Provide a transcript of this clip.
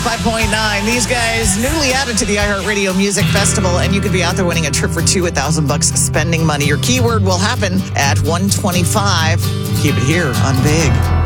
105.9. These guys newly added to the iHeartRadio Music Festival, and you could be out there winning a trip for two, $1,000 spending money. Your keyword will happen at 125. Keep it here on Big.